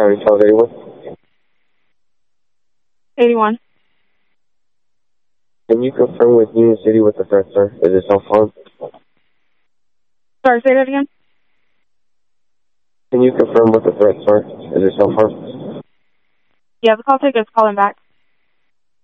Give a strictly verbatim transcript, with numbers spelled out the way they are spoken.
County twelve eighty-one. eighty-one. Can you confirm with Union City what the threats are? Is it self-harm? Sorry, say that again? Can you confirm what the threats are? Is it self-harm? Yeah, the call ticket's calling back.